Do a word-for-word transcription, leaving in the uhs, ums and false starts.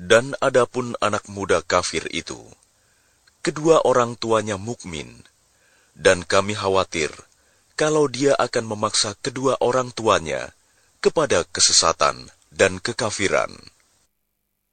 Dan adapun anak muda kafir itu, kedua orang tuanya mukmin, dan kami khawatir kalau dia akan memaksa kedua orang tuanya kepada kesesatan dan kekafiran.